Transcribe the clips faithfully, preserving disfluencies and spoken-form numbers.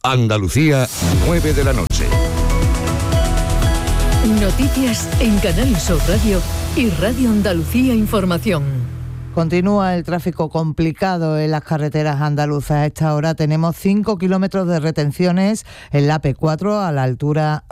Andalucía, nueve de la noche. Noticias en Canal Sur Radio y Radio Andalucía Información. Continúa el tráfico complicado en las carreteras andaluzas. A esta hora tenemos cinco kilómetros de retenciones en la A P cuatro a la altura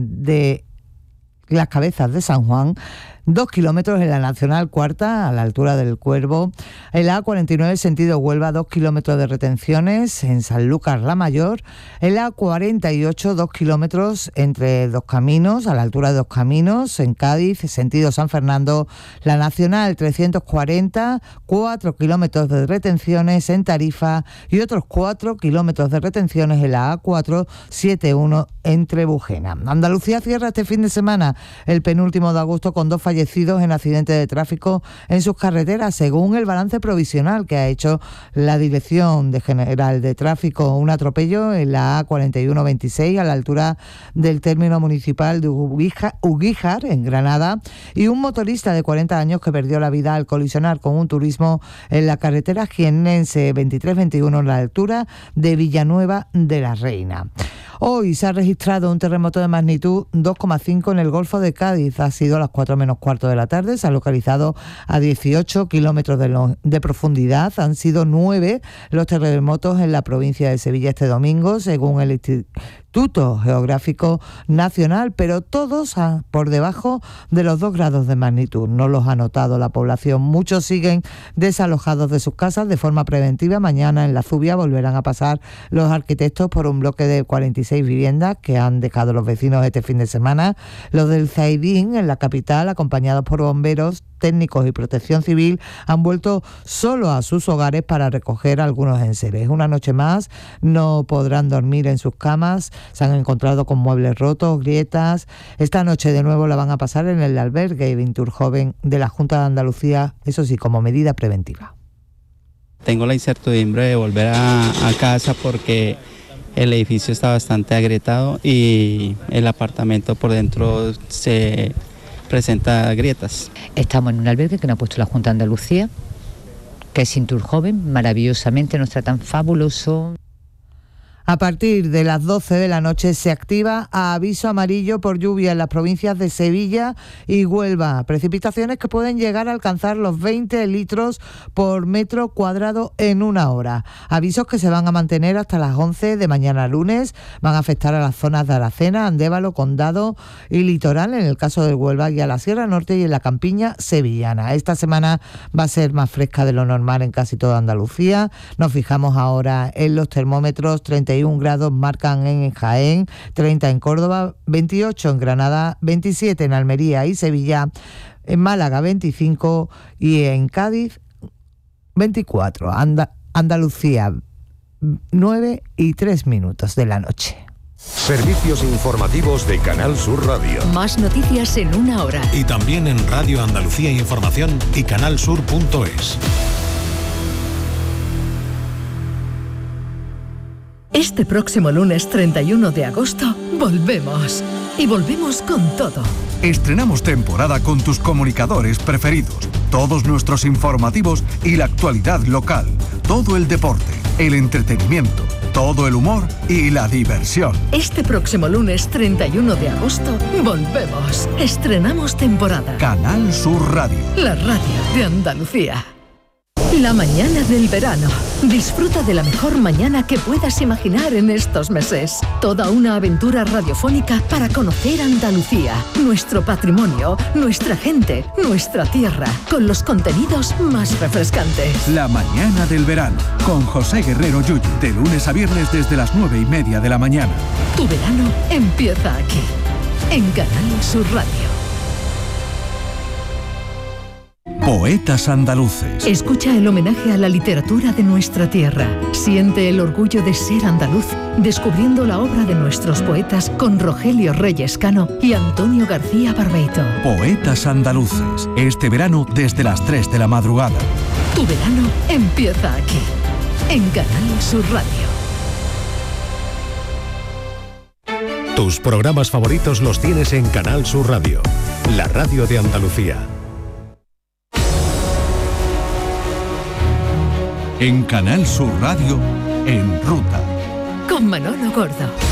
de Las Cabezas de San Juan, dos kilómetros en la Nacional Cuarta a la altura del Cuervo, en la A cuarenta y nueve sentido Huelva, dos kilómetros de retenciones en Sanlúcar la Mayor, en la A cuarenta y ocho, dos kilómetros entre Dos Caminos, a la altura de Dos Caminos, en Cádiz, sentido San Fernando, la Nacional trescientos cuarenta, cuatro kilómetros de retenciones en Tarifa y otros cuatro kilómetros de retenciones en la A cuatrocientos setenta y uno entre Bujena. Andalucía cierra este fin de semana el penúltimo de agosto con dos fallecidos en accidentes de tráfico en sus carreteras, según el balance provisional que ha hecho la Dirección de General de Tráfico. Un atropello en la A cuarenta y uno veintiséis a la altura del término municipal de Uguíjar, en Granada, y un motorista de cuarenta años que perdió la vida al colisionar con un turismo en la carretera jiennense veintitrés veintiuno a la altura de Villanueva de la Reina. Hoy se ha registrado un terremoto de magnitud dos coma cinco en el Golfo de Cádiz. Ha sido a las cuatro menos cuarto de la tarde. Se ha localizado a dieciocho kilómetros de, lo, de profundidad. Han sido nueve los terremotos en la provincia de Sevilla este domingo, según el Instituto Geográfico Nacional, pero todos a, por debajo de los dos grados de magnitud. No los ha notado la población. Muchos siguen desalojados de sus casas de forma preventiva. Mañana en la Zubia volverán a pasar los arquitectos por un bloque de cuarenta y seis viviendas que han dejado los vecinos este fin de semana. Los del Zaidín, en la capital, acompañados por bomberos, técnicos y protección civil, han vuelto solo a sus hogares para recoger algunos enseres. Una noche más no podrán dormir en sus camas. Se han encontrado con muebles rotos, grietas. Esta noche de nuevo la van a pasar en el albergue Vintur Joven de la Junta de Andalucía, eso sí, como medida preventiva. Tengo la incertidumbre de volver a, a casa porque el edificio está bastante agrietado y el apartamento por dentro se presenta grietas. Estamos en un albergue que nos ha puesto la Junta de Andalucía, que es Vintur Joven, maravillosamente, nos tratan fabuloso. A partir de las doce de la noche se activa aviso amarillo por lluvia en las provincias de Sevilla y Huelva. Precipitaciones que pueden llegar a alcanzar los veinte litros por metro cuadrado en una hora. Avisos que se van a mantener hasta las once de mañana lunes. Van a afectar a las zonas de Aracena, Andévalo, Condado y Litoral, en el caso del Huelva, y a la Sierra Norte y en la campiña sevillana. Esta semana va a ser más fresca de lo normal en casi toda Andalucía. Nos fijamos ahora en los termómetros. treinta y uno grados marcan en Jaén, treinta en Córdoba, veintiocho en Granada, veintisiete en Almería y Sevilla, en Málaga veinticinco y en Cádiz veinticuatro. Anda, Andalucía, nueve y tres minutos de la noche. Servicios informativos de Canal Sur Radio. Más noticias en una hora. Y también en Radio Andalucía Información y canalsur punto es. Este próximo lunes treinta y uno de agosto volvemos. Y volvemos con todo. Estrenamos temporada con tus comunicadores preferidos, todos nuestros informativos y la actualidad local, todo el deporte, el entretenimiento, todo el humor y la diversión. Este próximo lunes treinta y uno de agosto volvemos. Estrenamos temporada. Canal Sur Radio. La radio de Andalucía. La mañana del verano. Disfruta de la mejor mañana que puedas imaginar en estos meses. Toda una aventura radiofónica para conocer Andalucía, nuestro patrimonio, nuestra gente, nuestra tierra, con los contenidos más refrescantes. La mañana del verano, con José Guerrero Yuyu, de lunes a viernes desde las nueve y media de la mañana. Tu verano empieza aquí, en Canal Sur Radio. Poetas andaluces. Escucha el homenaje a la literatura de nuestra tierra. Siente el orgullo de ser andaluz, descubriendo la obra de nuestros poetas con Rogelio Reyes Cano y Antonio García Barbeito. Poetas andaluces. Este verano desde las tres de la madrugada. Tu verano empieza aquí, en Canal Sur Radio. Tus programas favoritos los tienes en Canal Sur Radio, la radio de Andalucía. En Canal Sur Radio, En Ruta. Con con Manolo Gordo.